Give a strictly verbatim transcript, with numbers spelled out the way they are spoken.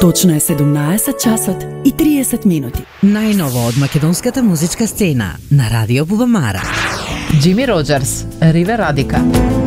Точно е седумнаесет часот и триесет минути. Најново од македонската музичка сцена на Радио Бубамара. Джими Роџерс, Ривер Радика.